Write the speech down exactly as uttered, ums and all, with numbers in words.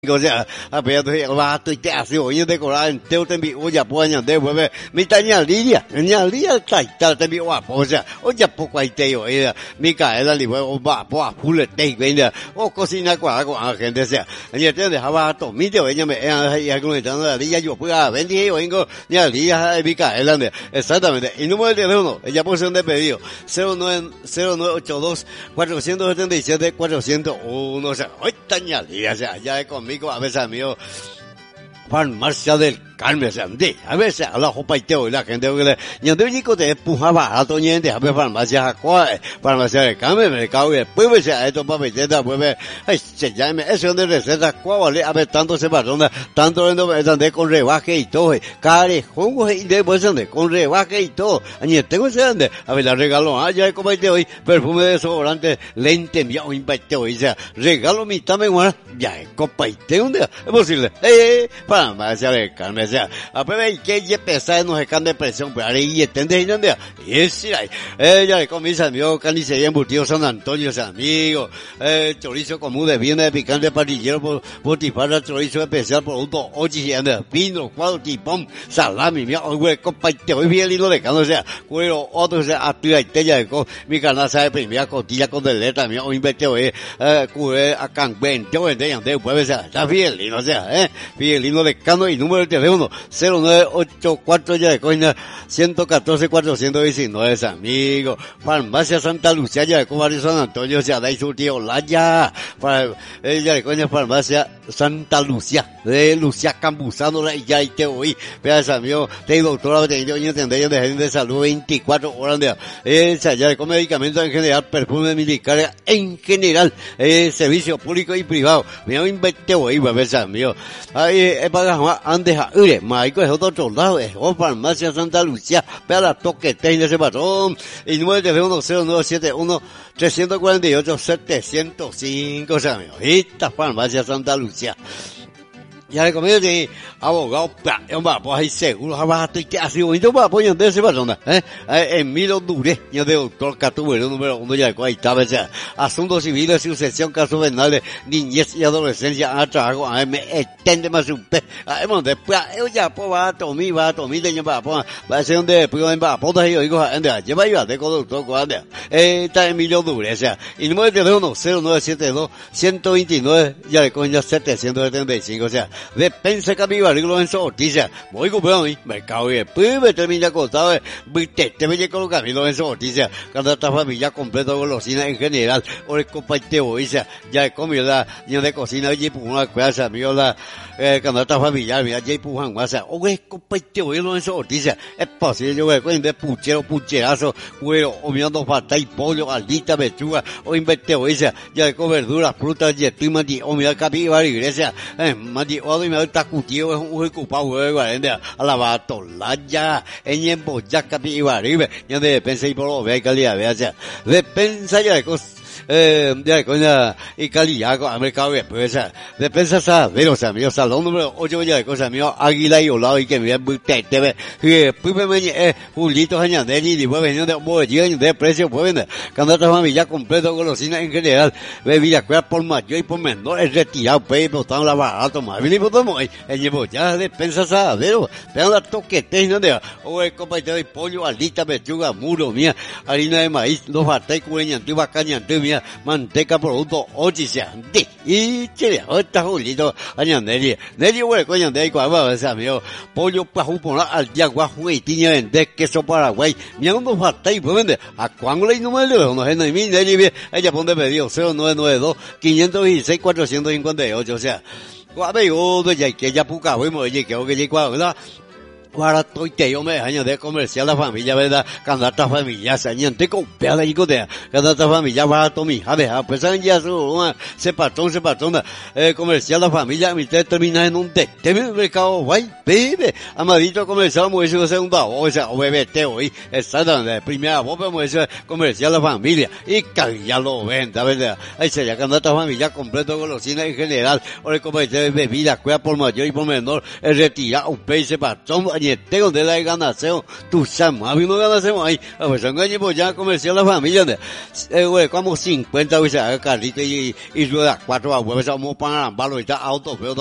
O sea, a ver, va, estoy te hace hoy de corar en teo te envío ya pues ya de vuelve mi taña lidia, ña lidia está está te envío a o sea, o ya poco ahí te yo ella, mi caela li o va po a full te venga, o cocina con con gente sea, y te dejaba to mi de ella me ya con el tanto lidia yo pues a vendi yo vengo ña lidia mi caela exactamente, y número de teléfono, ella puso un de pedido, cero nueve cero nueve ocho dos cuatro siete siete cuatro cero uno, o sea, hoy taña lidia, o sea, ya es conmigo a veces amigo farmacia del Carmen, o sea, de, a veces a la jopa y teo y la gente que le, y de chico te empujaba a todo gente a ver farmacia a cuál, farmacia del Carmen, mercado y después me sea esto para receta, pues ay, se llame, eso es de receta, cuál vale, a ver, tanto se patrona, tanto de con rebaje y todo, carejón, y después de con rebaje y todo, y tengo ese ande, a ver, la regalo, ah, ya he comido hoy, perfume de desodorante, lente, ya hoy impacté hoy, o sea, regalo mitad me guarda, ya he comido, un día, es posible, eh, farmacia del Carmen, o sea, a ver, que ya pesar no se can de presión, pero ahí entiende y no anda. Y es ella le comienza amigo carnicería embutido San Antonio, ese amigo, eh, chorizo común de viene de picante parrillero por botifarra, chorizo especial producto ochi, anda, pino, cuadro, tipón, salami, mira, hoy compartir, hoy bien lindo de cano, o sea, cuero, otro, o sea, activa y tella de co, mi canasta de primera costilla con deleta, mira, hoy invente hoy, eh, cure, a canben, te voy a entender, pues, o sea, está bien lindo, o sea, eh, bien lindo de cano y número de teléfono, cero nueve ocho cuatro ya de coina ciento catorce cuatrocientos diecinueve, amigo. Farmacia Santa Lucía ya de Cobarrio San Antonio, se ha dado su tío Laya. Para ella de coina farmacia Santa Lucía de Lucía Campuzano la ya y te oí. Veas amigo, te doctora te yo entender de gente de salud veinticuatro horas de esa ya de con medicamentos en general, perfume militar en general, eh, servicio público y privado. Mira invente hoy, pues amigo. Ahí es para antes a ure Maico es otro lado, es o farmacia Santa Lucía, para la toque de ese patrón, y número de teléfono cero nueve siete uno tres cuatro ocho siete cero cinco, o sea, amigo, esta farmacia Santa Lucía. Ya le comí de abogado, pues ahí seguro, abajo y que así bonito para apoyar de ese patrón, eh, Emilio Duré, ya de doctor Catubero, número uno ya de ahí estaba, ese asuntos civiles, sucesión, casos penales, niñez y adolescencia, a trabajo, a me extende más un pe, a hemos después, yo ya, pues va a tomar, va a tomar, de para pues, va a ser donde después va a poder, y yo digo, ande, lleva yo a de doctor, cuando, eh, está Emilio Duré, o sea, y número de teléfono cero nueve siete dos uno dos nueve, ya de coña setecientos setenta y cinco, o sea, Despensa Capibari Lorenzo Ortiz, voy comprando mi mercado y después me termina acostado, viste, te voy a colocar mi Lorenzo Ortiz, cuando esta familia completa golosina en general, o el compartí hoy, ya he comido la, ya de cocina, y por una casa, amigo, la, eh, cuando esta familia, mira, ya por una casa, o el compartí hoy Lorenzo Ortiz, es posible, yo voy a de puchero, pucherazo, cuero, o mirando falta y pollo, alita, pechuga, o invertí hoy, ya de comer verduras, frutas, y estoy mati, o mira Capibari Iglesia, eh, mati, o me está cutido, es un ocupado de guardia, a la batolaya, en emboya Capibari, ya de despensa y por lo ve calidad, vea, despensa ya de cosas, eh, ya coña y calidad a mercado después, despensa sabero, o sea, mío, salón número ocho ya de cosas mío, águila y olado y que me ve te ve, y después me eh, Julito Añandeli, y después venía de bolsillo de precio, pues vender, cuando otra familia completo golosina en general, bebida cueva por mayor y por menor, es retirado, pues, botando la barato, más bien, y botamos, en el ya despensa sabero, pero la toquete, no de, o el compañero de pollo, alita, pechuga, muro, mía, harina de maíz, los bates, cueñantu, bacañantu, mía, manteca, producto, ochicia, de, y chile, ahorita Julito Añandeli, Nelly, güey, coño, de ahí, cuando va a ser, amigo, pollo, pajú, por al yaguajo, y tiña, vender queso Paraguay, mira, unos bates, pues vende, a cuándo le no me lo, no es ni mi, Nelly, ella pone pedido, cero nueve nueve dos, quinientos dieciséis, cuatrocientos cincuenta y ocho, o sea, cuando yo, ya que ya puca, güey, me oye, que que ya cuando, ¿verdad? Ahora estoy que yo me año de comercial la familia, ¿verdad? Cuando esta familia se añade con peada y cotea. Cuando esta familia va a tomar, a ver, a pesar de ya su, se patrón, se patrona, eh, comercial la familia, mi te termina en un té, te me mercado, guay, bebe, amadito comercial, me dice segunda voz, o bebé te hoy, exactamente, primera voz, me dice comercial la familia, y ya lo venda, ¿verdad? Ahí sería cuando esta familia completo golosina en general, o el comercial de bebida, cuida por mayor y por menor, el retirado, un pez, se patrón, añe tengo de la ganación, tú sabes, a mí no ganación ahí, a ver, son que pues ya comercial la familia, eh, güey, como cincuenta veces a Carlito y, y rueda cuatro abuelos, vamos para la balo y está auto, pero